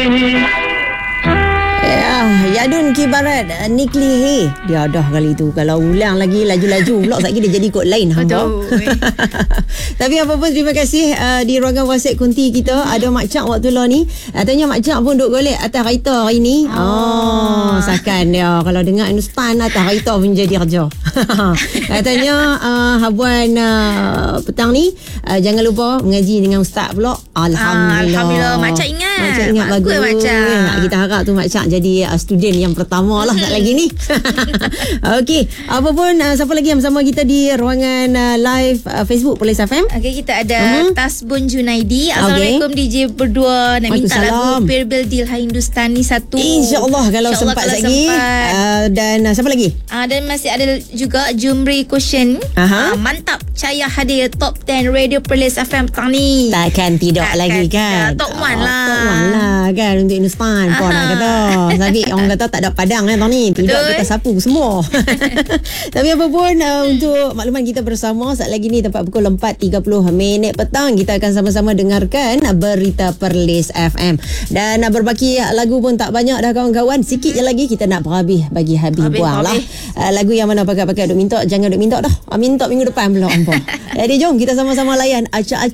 Yadun kibarat Nikli dia dah kali tu. Kalau ulang lagi laju-laju pula sekali dia jadi kod lain hamba. Tapi apa pun terima kasih di ruangan WhatsApp kunti kita ada Mak Cak waktu lah ni. Tanya Mak Cak pun duk golek atas kereta hari ni. Sakan dia kalau dengar Hindustan atas kereta pun jadi kerja. Katanya habuan petang ni jangan lupa mengaji dengan ustaz pula. Alhamdulillah. Mak Cak ingat. Mak Cak ingat bagus. Mak Cak. Kita harap tu Mak Cak jadi student yang pertama lah tak lagi ni. Okey, apa pun siapa lagi yang bersama kita di ruangan live Facebook Police FM? Okey, kita ada Tasbun Junaidi. Assalamualaikum DJ berdua. Nak minta lagu Birbel Dil Hindustani satu. InsyaAllah kalau sempat lagi. Dan siapa lagi? Dan masih ada juga Jumri Kushin. Mantap. Saya hadir top 10 Radio Police FM petang ni. Takkan tidak lagi kan? Top 1 lah. Top 1 lah kan untuk Hindustan. Kau nak kata. Tapi orang kata tak ada padang tahun ni. Tidak, kita sapu semua. Tapi apa pun untuk makluman kita bersama saat lagi ni tepat pukul 4.30 petang kita akan sama-sama dengarkan berita Perlis FM. Dan berbaki lagu pun tak banyak dah kawan-kawan. Sikit je lagi kita nak berhabis bagi habis buang lah. Lagu yang mana pakai-pakai duk minta, jangan duk minta dah. Minta minggu depan pula. Jadi jom kita sama-sama layan acak-acak